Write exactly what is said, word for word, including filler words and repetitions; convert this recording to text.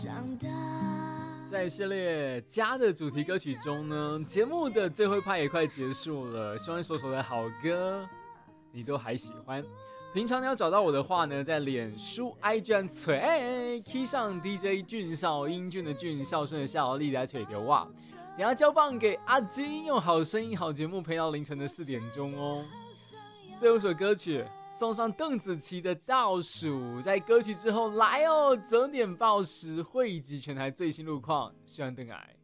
在系列家的主题歌曲中呢，节目的最后一趴也快结束了，希望所有的好歌你都还喜欢。平常你要找到我的话呢，在脸书 I G 和吹 Key 上 D J 俊少，英俊的俊，孝顺的孝，力来吹牛哇！等下交棒给阿金，用好声音好节目陪到凌晨的四点钟哦。最后一首歌曲送上邓紫棋的倒数，在歌曲之后来哦，整点报时汇集全台最新路况，希望邓爱。